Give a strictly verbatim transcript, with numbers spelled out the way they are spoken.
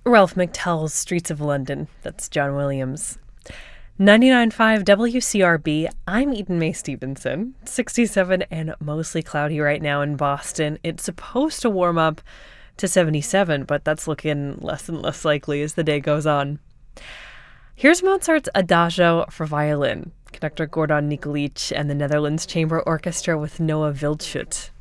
Ralph McTell's Streets of London. That's John Williams. ninety-nine point five W C R B, I'm Eden Mae Stevenson. sixty-seven and mostly cloudy right now in Boston. It's supposed to warm up to seventy-seven, but that's looking less and less likely as the day goes on. Here's Mozart's Adagio for violin. Conductor Gordon Nikolic and the Netherlands Chamber Orchestra with Noah Wildschut.